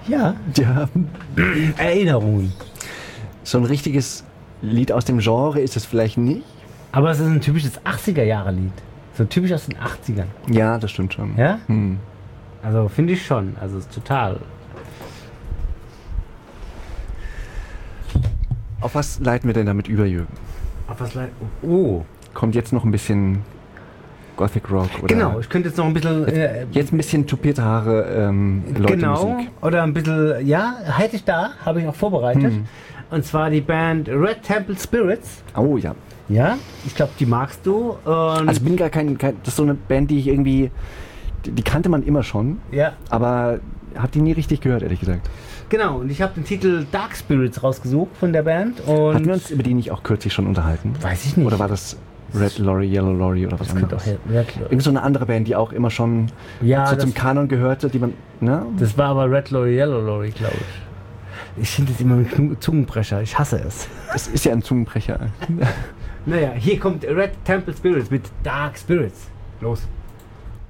Ja. Ja. Erinnerungen. So ein richtiges Lied aus dem Genre ist es vielleicht nicht. Aber es ist ein typisches 80er-Jahre-Lied. So typisch aus den 80ern. Ja, das stimmt schon. Ja? Hm. Also finde ich schon. Also es ist total. Auf was leiten wir denn damit über, Jürgen? Auf was leid. Oh. Kommt jetzt noch ein bisschen Gothic Rock? Oder Genau, ich könnte jetzt noch ein bisschen. Jetzt ein bisschen tupierte Haare, Leute Genau. Musik. Oder ein bisschen. Ja, hätte ich da. Habe ich auch vorbereitet. Und zwar die Band Red Temple Spirits. Oh ja. Ja, ich glaube, die magst du. Und Also bin gar kein. Das ist so eine Band, die ich irgendwie. Die kannte man immer schon. ja, Aber hab die nie richtig gehört, ehrlich gesagt. genau. Und ich habe den Titel Dark Spirits rausgesucht von der Band. Und Hatten wir uns über die nicht auch kürzlich schon unterhalten? weiß ich nicht. Oder war das Red Lorry, Yellow Lorry oder was das könnte auch anderes? Red Irgend so eine andere Band, die auch immer schon Ja, so das, zum Kanon gehörte, die man. Ne? das war aber Red Lorry, Yellow Lorry, glaube ich. Ich finde das immer ein Zungenbrecher. Ich hasse es. Das ist ja ein Zungenbrecher. Naja, hier kommt Red Temple Spirits mit Dark Spirits. Los.